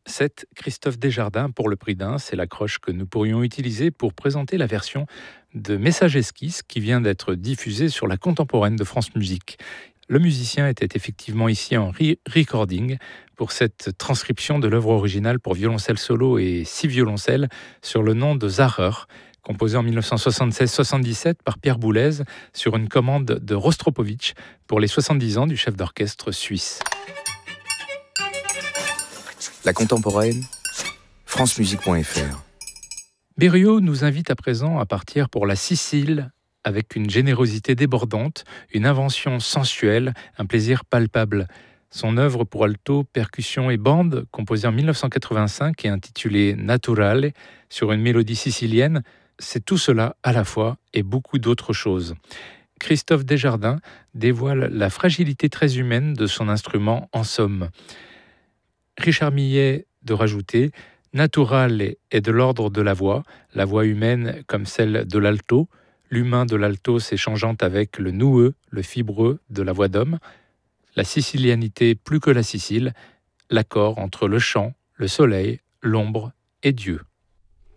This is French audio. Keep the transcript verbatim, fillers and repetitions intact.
C'est Christophe Desjardins pour le prix d'un. C'est l'accroche que nous pourrions utiliser pour présenter la version de Message Esquisse qui vient d'être diffusée sur la contemporaine de France Musique. Le musicien était effectivement ici en re-recording pour cette transcription de l'œuvre originale pour violoncelle solo et six violoncelles sur le nom de Zarer, composé en dix-neuf cent soixante-seize soixante-dix-sept par Pierre Boulez sur une commande de Rostropovitch pour les soixante-dix ans du chef d'orchestre suisse. La contemporaine, francemusique point f r. Berio nous invite à présent à partir pour la Sicile avec une générosité débordante, une invention sensuelle, un plaisir palpable. Son œuvre pour alto, percussion et bande, composée en dix-neuf cent quatre-vingt-cinq et intitulée Naturale, sur une mélodie sicilienne, c'est tout cela à la fois et beaucoup d'autres choses. Christophe Desjardins dévoile la fragilité très humaine de son instrument en somme. Richard Millet de rajouter « Naturale est de l'ordre de la voix, la voix humaine comme celle de l'alto, l'humain de l'alto s'échangeant avec le noueux, le fibreux de la voix d'homme, la sicilianité plus que la Sicile, l'accord entre le chant, le soleil, l'ombre et Dieu. »